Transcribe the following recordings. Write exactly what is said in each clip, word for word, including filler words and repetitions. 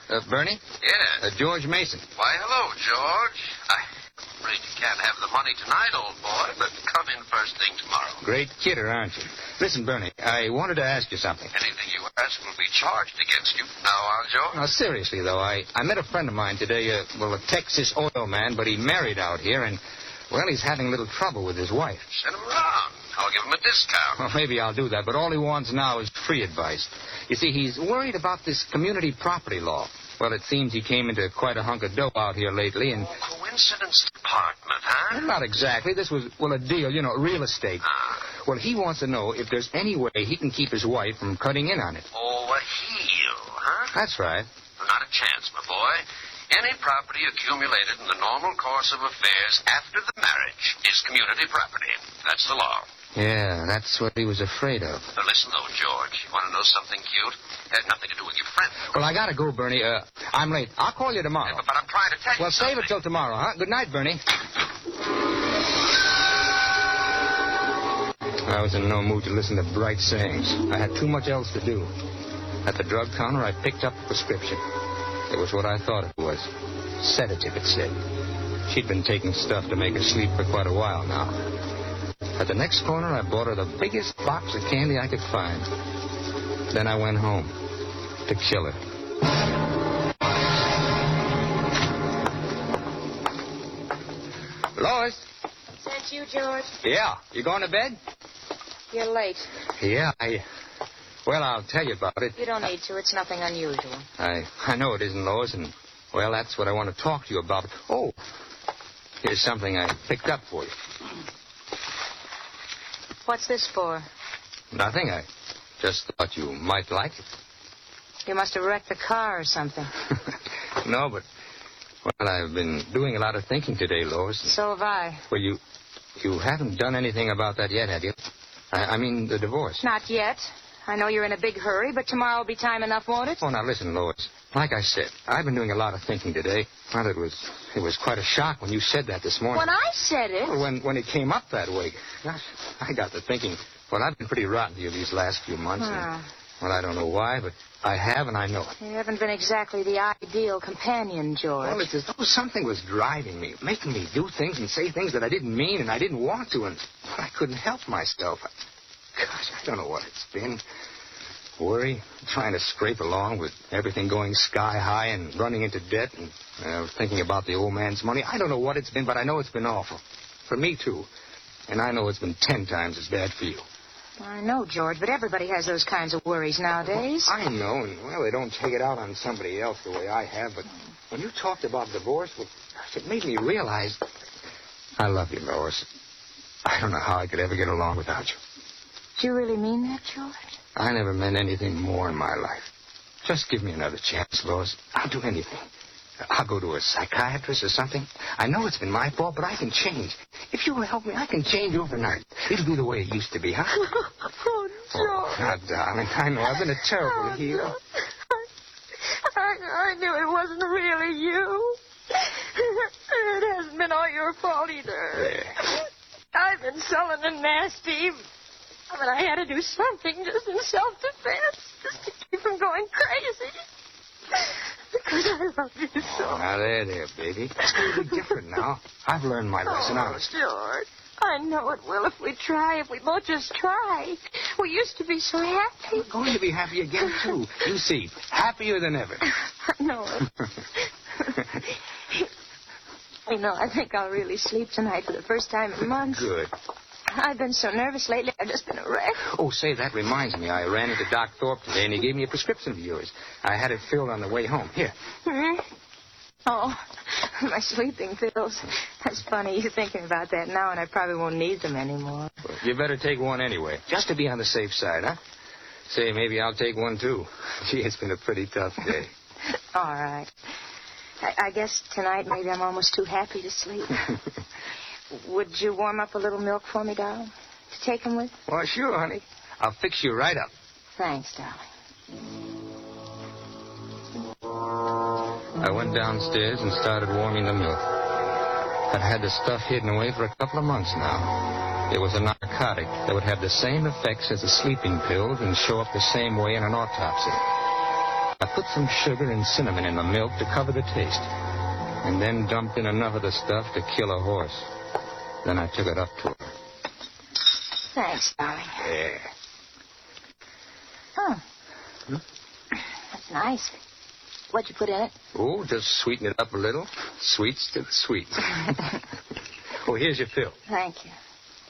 Uh, Bernie? Yes. Uh, George Mason. Why, hello, George. I'm afraid you can't have the money tonight, old boy, but come in first thing tomorrow. Great kidder, aren't you? Listen, Bernie, I wanted to ask you something. Anything you ask will be charged against you from now on, George. Now, seriously, though, I, I met a friend of mine today, uh, well, a Texas oil man, but he married out here, and, well, he's having a little trouble with his wife. Send him around. I'll give him a discount. Well, maybe I'll do that, but all he wants now is free advice. You see, he's worried about this community property law. Well, it seems he came into quite a hunk of dough out here lately, and... Oh, coincidence department, huh? Not exactly. This was, well, a deal, you know, real estate. Ah. Well, he wants to know if there's any way he can keep his wife from cutting in on it. Oh, a heel, huh? That's right. Well, not a chance, my boy. Any property accumulated in the normal course of affairs after the marriage is community property. That's the law. Yeah, that's what he was afraid of. Now, listen, though, George. You want to know something cute? It has nothing to do with your friend. Well, I gotta go, Bernie. Uh, I'm late. I'll call you tomorrow. Yeah, but, but I'm trying to tell you Well, something. save it till tomorrow, huh? Good night, Bernie. I was in no mood to listen to bright sayings. I had too much else to do. At the drug counter, I picked up a prescription. It was what I thought it was. Sedative, it said. She'd been taking stuff to make her sleep for quite a while now. At the next corner, I bought her the biggest box of candy I could find. Then I went home to kill her. Lois? Is that you, George? Yeah. You going to bed? You're late. Yeah, I... Well, I'll tell you about it. You don't need to. It's nothing unusual. I I know it isn't, Lois, and, well, that's what I want to talk to you about. Oh, here's something I picked up for you. What's this for? Nothing. I just thought you might like it. You must have wrecked the car or something. No, but, well, I've been doing a lot of thinking today, Lois. So have I. Well, you you haven't done anything about that yet, have you? I, I mean, the divorce. Not yet. I know you're in a big hurry, but tomorrow will be time enough, won't it? Oh, now listen, Lois. Like I said, I've been doing a lot of thinking today. Well, it was it was quite a shock when you said that this morning. When I said it? Well, when, when it came up that way. Gosh, I got to thinking, well, I've been pretty rotten to you these last few months. Oh. And, well, I don't know why, but I have, and I know it. You haven't been exactly the ideal companion, George. Well, it's as though something was driving me, making me do things and say things that I didn't mean and I didn't want to, and I couldn't help myself. Gosh, I don't know what it's been. Worry, trying to scrape along with everything going sky high and running into debt and uh, thinking about the old man's money. I don't know what it's been, but I know it's been awful. For me, too. And I know it's been ten times as bad for you. I know, George, but everybody has those kinds of worries nowadays. Well, I know, and, well, they don't take it out on somebody else the way I have, but when you talked about divorce, well, gosh, it made me realize I love you, Lois. I don't know how I could ever get along without you. Do you really mean that, George? I never meant anything more in my life. Just give me another chance, Lois. I'll do anything. I'll go to a psychiatrist or something. I know it's been my fault, but I can change. If you will help me, I can change overnight. It'll be the way it used to be, huh? Oh, George. Oh, now, darling, I know I've been a terrible oh, heel. No. I, I knew it wasn't really you. It hasn't been all your fault either. There. I've been sullen and nasty. I mean, I had to do something just in self-defense, just to keep from going crazy. Because I love you so. Oh, now, there, there, baby. It's going to be different now. I've learned my lesson, oh, honest. George, I know it will if we try, if we both just try. We used to be so happy. We're going to be happy again, too. You see, happier than ever. I know it. You know, I think I'll really sleep tonight for the first time in months. Good. I've been so nervous lately, I've just been a wreck. Oh, say, that reminds me. I ran into Doc Thorpe today, and he gave me a prescription of yours. I had it filled on the way home. Here. Hmm? Oh, my sleeping pills. That's funny. You're thinking about that now, and I probably won't need them anymore. Well, you better take one anyway, just to be on the safe side, huh? Say, maybe I'll take one, too. Gee, it's been a pretty tough day. All right. I, I guess tonight maybe I'm almost too happy to sleep. Would you warm up a little milk for me, darling, to take them with? Well, sure, honey. I'll fix you right up. Thanks, darling. I went downstairs and started warming the milk. I'd had the stuff hidden away for a couple of months now. It was a narcotic that would have the same effects as the sleeping pills and show up the same way in an autopsy. I put some sugar and cinnamon in the milk to cover the taste, and then dumped in enough of the stuff to kill a horse. Then I took it up to her. Thanks, darling. Yeah. Huh. Hmm? That's nice. What'd you put in it? Oh, just sweeten it up a little. Sweets to the sweets. Oh, here's your fill. Thank you.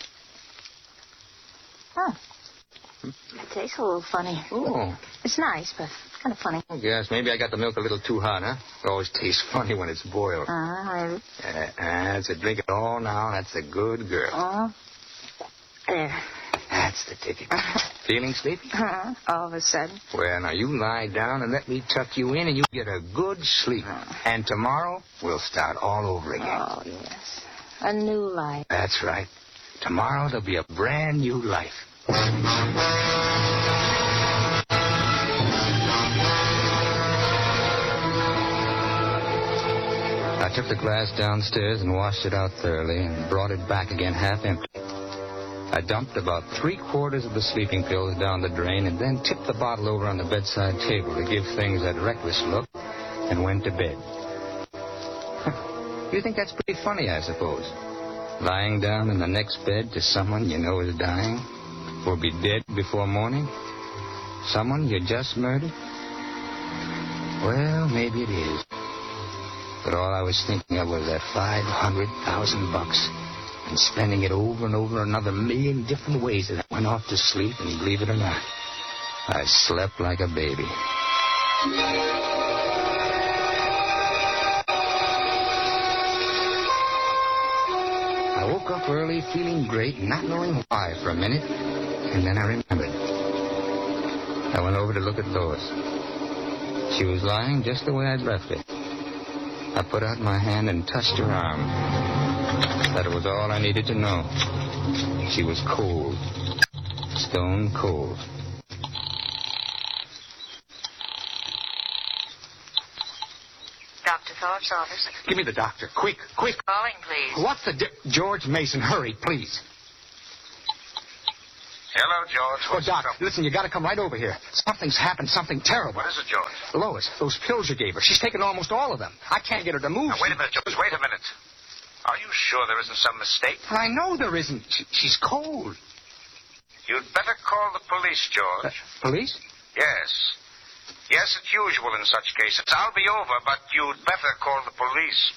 Huh. It tastes a little funny. Oh. It's nice, but it's kind of funny. Oh, yes, maybe I got the milk a little too hot, huh? It always tastes funny when it's boiled. Uh-huh, maybe. Uh, that's it. Drink it all now. That's a good girl. Uh-huh. There. That's the ticket. Feeling sleepy? Uh-huh. All of a sudden. Well, now you lie down and let me tuck you in and you get a good sleep. Uh-huh. And tomorrow, we'll start all over again. Oh, yes. A new life. That's right. Tomorrow, there'll be a brand new life. I took the glass downstairs and washed it out thoroughly and brought it back again half empty. I dumped about three quarters of the sleeping pills down the drain and then tipped the bottle over on the bedside table to give things that reckless look and went to bed. You think that's pretty funny, I suppose? Lying down in the next bed to someone you know is dying or be dead before morning? Someone you just murdered? Well, maybe it is. But all I was thinking of was that five hundred thousand bucks and spending it over and over another million different ways that I went off to sleep, and believe it or not, I slept like a baby. I woke up early feeling great, not knowing why for a minute, and then I remembered. I went over to look at Lois. She was lying just the way I'd left her. I put out my hand and touched her arm. That was all I needed to know. She was cold. Stone cold. Doctor Thorpe's office. Give me the doctor. Quick, quick. Calling, please. What's the di- George Mason, hurry, please. Hello, George. Oh, What's Doc, the trouble? listen, you got to come right over here. Something's happened, something terrible. What is it, George? Lois, those pills you gave her. She's taken almost all of them. I can't get her to move. Now, wait a minute, George. Wait a minute. Are you sure there isn't some mistake? I know there isn't. She, she's cold. You'd better call the police, George. Uh, police? Yes. Yes, it's usual in such cases. I'll be over, but you'd better call the police.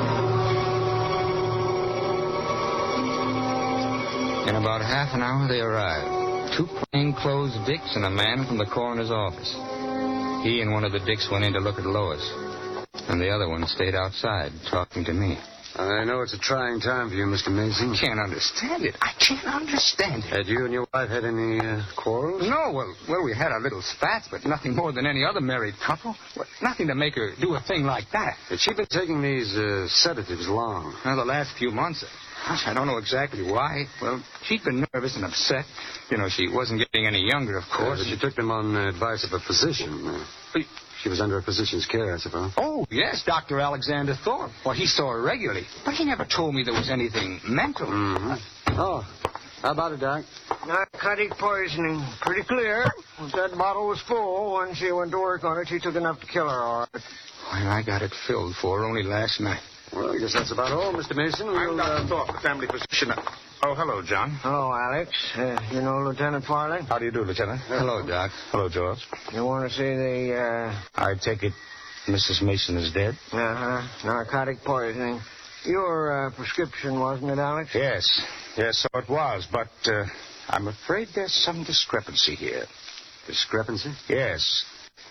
In about half an hour, they arrived. Two plainclothes dicks and a man from the coroner's office. He and one of the dicks went in to look at Lois, and the other one stayed outside talking to me. I know it's a trying time for you, Mister Mason. I can't understand it. I can't understand it. Had you and your wife had any uh, quarrels? No, well, well, we had our little spats, but nothing more than any other married couple. Well, nothing to make her do a thing like that. Had she been taking these uh, sedatives long? Well, the last few months, gosh, I don't know exactly why. Well, she'd been nervous and upset. You know, she wasn't getting any younger, of Uh, course. but she took them on uh, advice of a physician. Uh, But- she was under a physician's care, I suppose. Oh, yes, Doctor Alexander Thorpe. Well, he saw her regularly. But he never told me there was anything mental. Mm-hmm. Oh, how about it, Doc? Narcotic poisoning. Pretty clear. If that bottle was full, when she went to work on it, she took enough to kill her, all right. Well, I got it filled for her only last night. Well, I guess that's about all, Mister Mason. I'm We'll, Doctor uh, Thorpe, the family physician. Oh, hello, John. Hello, Alex. Uh, you know Lieutenant Farley? How do you do, Lieutenant? Hello, Doc. Hello, George. You want to see the, uh, I take it Missus Mason is dead? uh-huh, narcotic poisoning. Your uh, prescription, wasn't it, Alex? Yes. Yes, so it was, but uh, I'm afraid there's some discrepancy here. discrepancy? Yes.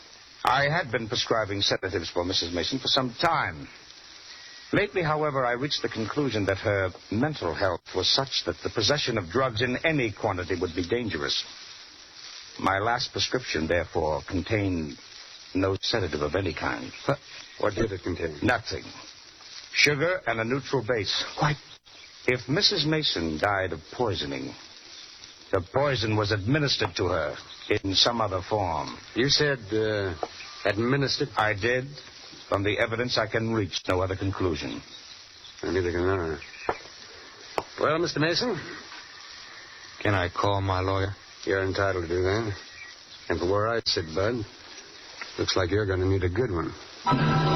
I had been prescribing sedatives for Missus Mason for some time. Lately, however, I reached the conclusion that her mental health was such that the possession of drugs in any quantity would be dangerous. My last prescription, therefore, contained no sedative of any kind. What, what did it contain? Nothing. Sugar and a neutral base. Why, if Missus Mason died of poisoning, the poison was administered to her in some other form. You said uh, administered? I did. From the evidence, I can reach no other conclusion. Uh, neither can I. Well, Mister Mason, Can I call my lawyer? you're entitled to do that. And for where I sit, Bud, Looks like you're going to need a good one.